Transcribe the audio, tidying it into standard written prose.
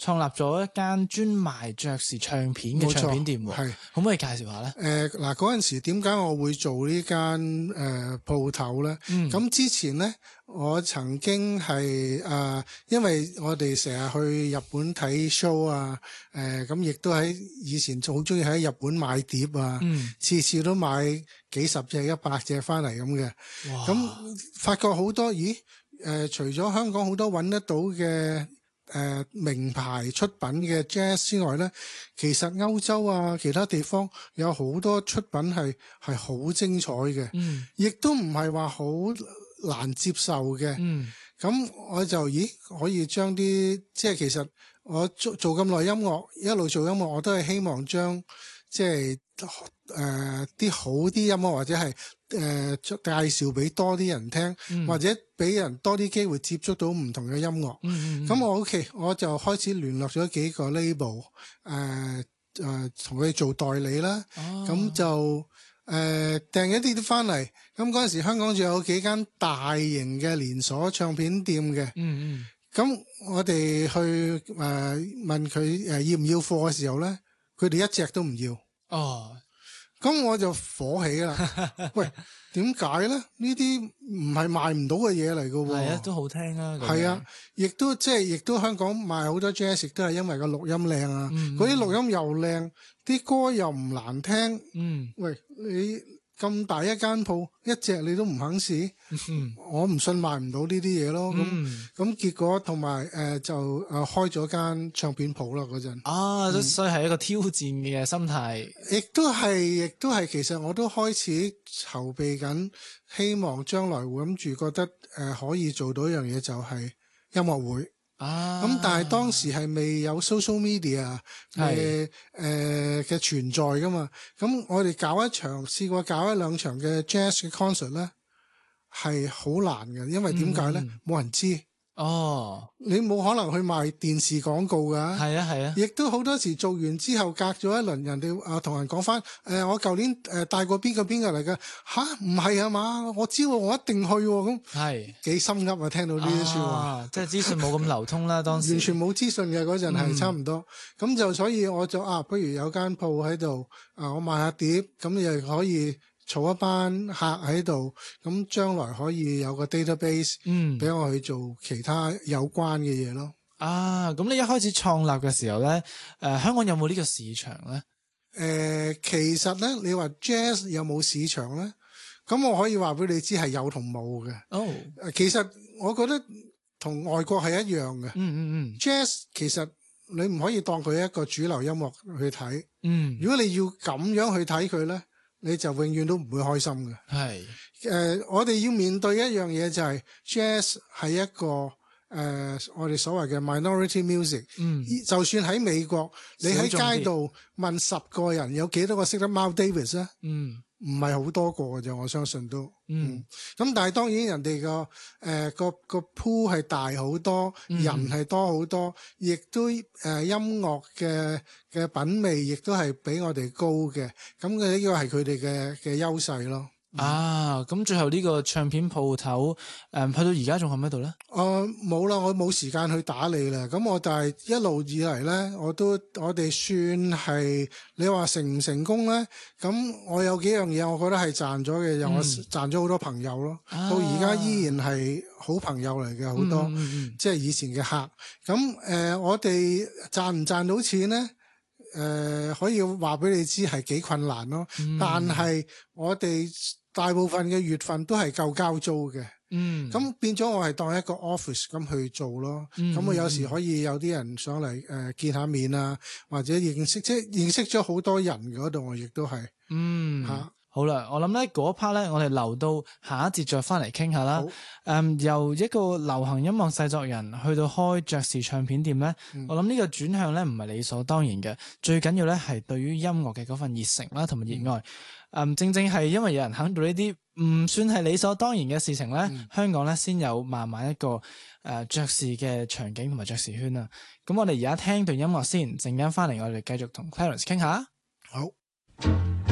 創立咗一間專賣爵士唱片嘅唱片店喎， 係可唔可以介紹下咧？ 嗱，嗰陣時點解我會做呢間鋪頭咧？咁之前咧，我曾經係因為我哋成日去日本睇 show 啊，咁亦都喺以前好中意喺日本買碟啊，次次都買幾十隻、100隻翻嚟咁嘅。咁發覺好多，除咗香港好多揾得到嘅名牌出品嘅 jazz 之外咧，其實歐洲啊其他地方有好多出品係好精彩嘅，亦都唔係話好難接受嘅。咁我就可以將啲即係其實我做咁耐音樂，一路做音樂我都係希望將即係啲好啲音樂或者係介紹俾多啲人聽，或者俾人多啲機會接觸到唔同嘅音樂。咁我就開始聯絡咗幾個 label， 同佢哋做代理啦。咁就訂一啲翻嚟。咁嗰陣時香港仲有幾間大型嘅連鎖唱片店嘅。咁我哋去問佢要唔要貨嘅時候咧，佢哋一隻都唔要。咁我就火起啦！喂，點解咧？呢啲唔係賣唔到嘅嘢嚟㗎喎。 係啊，都好聽啊。 係啊，亦都香港賣好多 jazz， 亦都係因為個錄音靚啊。嗰啲錄音又靚，啲歌又唔難聽。喂，你咁大一間鋪，一隻你都唔肯試，我唔信賣唔到呢啲嘢咯。咁結果同埋就開咗間唱片鋪啦嗰陣。 所以係一個挑戰嘅心態。 亦都係，其實我都開始籌備緊，希望將來會諗住覺得可以做到一樣嘢，就係音樂會。咁但係當時係未有 social media 嘅存在噶嘛，咁我哋試過搞一兩場嘅 jazz 嘅 concert 咧，係好難嘅，因為點解咧？冇人知。你冇可能去賣電視廣告㗎。係啊。亦都好多時做完之後，隔咗一輪，人哋同人講翻，我舊年帶過邊個嚟㗎？唔係啊嘛，我知我一定去喎。咁係幾心噏啊！聽到呢啲説話， 即係資訊冇咁流通啦。當時完全冇資訊嘅嗰陣係差唔多。咁就所以我就不如有間鋪喺度，我賣下碟，咁你又可以儲一班客喺度，咁將來可以有個 database，俾我去做其他有關嘅嘢咯。 咁你一開始創立嘅時候咧，香港有冇呢個市場咧？ 其實咧，你話 jazz 有冇市場咧？咁我可以話俾你知係有同冇嘅。其實我覺得同外國係一樣嘅。jazz 其實你唔可以當佢一個主流音樂去睇。如果你要咁樣去睇佢咧，你就永遠都唔會開心嘅。我哋要面對一樣嘢就係 jazz 係一個我哋所謂嘅 minority music。就算喺美國，你喺街度問10個人有幾多個識得 Miles Davis 咧？唔係好多個嘅啫，我相信都。咁但係當然人哋個 pool 係大好多，人係多好多，亦都音樂嘅品味亦都係比我哋高嘅。咁呢個係佢哋嘅優勢咯。 咁最後呢個唱片鋪頭去到而家仲喺唔喺度咧？ 冇啦，我冇時間去打理啦。咁但係一路以嚟咧，我哋算係你話成唔成功咧？咁我有幾樣嘢，我覺得係賺咗嘅，我賺咗好多朋友咯。到而家依然係好朋友嚟嘅，好多即係以前嘅客。咁我哋賺唔賺到錢咧？可以話俾你知係幾困難咯。但係我哋大部分嘅月份都係夠交租嘅。咁變咗我係當一個 office 咁去做咯。咁我有時可以有啲人上嚟見下面啊，或者認識咗好多人嗰度，我亦都係好啦，我諗咧嗰 part 咧，我哋留到下一節再翻嚟傾下啦。由一個流行音樂製作人去到開爵士唱片店咧，我諗呢個轉向咧唔係理所當然嘅，最緊要咧係對於音樂嘅嗰份熱誠啦，同埋熱愛。正正係因為有人肯做呢啲唔算係理所當然嘅事情咧，香港咧先有慢慢一個爵士嘅場景同埋爵士圈啊。咁我哋而家聽段音樂先，陣間翻嚟我哋繼續同 Clarence 傾下。 好。